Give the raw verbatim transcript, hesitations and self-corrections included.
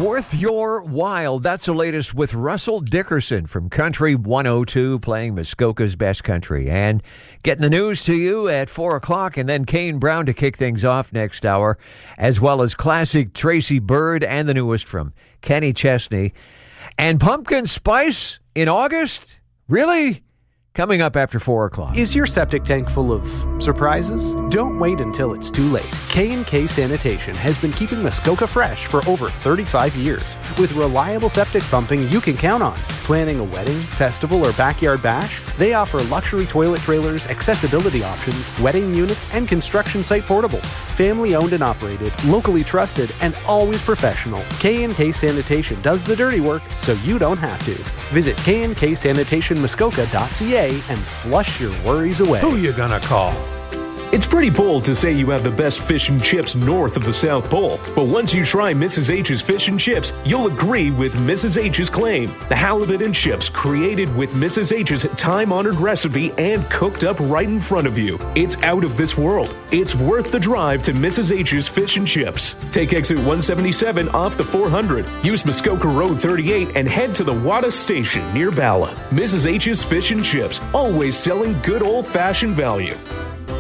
Worth your while. That's the latest with Russell Dickerson from Country one oh two, playing Muskoka's Best Country. And getting the news to you at four o'clock, and then Kane Brown to kick things off next hour, as well as classic Tracy Bird and the newest from Kenny Chesney. And Pumpkin Spice in August? Really? Coming up after four o'clock. Is your septic tank full of surprises? Don't wait until it's too late. K and K Sanitation has been keeping Muskoka fresh for over thirty-five years. With reliable septic pumping you can count on. Planning a wedding, festival, or backyard bash? They offer luxury toilet trailers, accessibility options, wedding units, and construction site portables. Family owned and operated, locally trusted, and always professional. K and K Sanitation does the dirty work so you don't have to. Visit K and K Sanitation Muskoka dot C A and flush your worries away. Who you gonna call? It's pretty bold to say you have the best fish and chips north of the South Pole, but once you try Missus H's Fish and Chips, you'll agree with Missus H's claim. The halibut and chips created with Missus H's time-honored recipe and cooked up right in front of you. It's out of this world. It's worth the drive to Missus H's Fish and Chips. Take exit one seventy-seven off the four hundred. Use Muskoka Road thirty-eight and head to the Wada Station near Bala. Missus H's Fish and Chips, always selling good old-fashioned value.